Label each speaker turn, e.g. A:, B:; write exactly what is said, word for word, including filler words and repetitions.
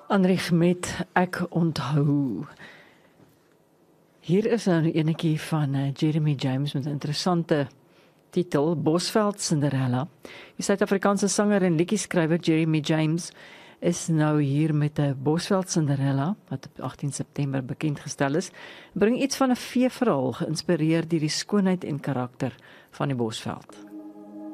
A: Anrich met Ek onthou. Hier is nou 'n enetjie van uh, Jeremy James met 'n interessante titel, Bosveld Cinderella. Die Suid-Afrikaanse sanger en liedjieskrywer Jeremy James is nou hier met 'n Bosveld Cinderella, wat op agttien September bekend gestel is, bring iets van 'n feeverhaal geïnspireer deur die skoonheid en karakter van die Bosveld.